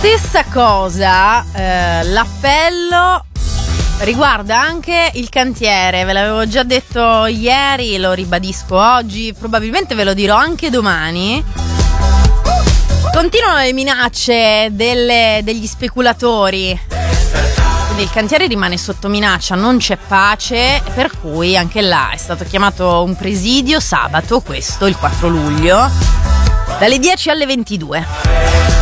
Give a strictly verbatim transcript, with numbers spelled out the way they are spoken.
Stessa cosa, eh, l'appello riguarda anche il cantiere, ve l'avevo già detto ieri, lo ribadisco oggi, probabilmente ve lo dirò anche domani. Continuano le minacce delle, degli speculatori, quindi il cantiere rimane sotto minaccia, non c'è pace, per cui anche là è stato chiamato un presidio sabato, questo il quattro luglio, dalle dieci alle ventidue.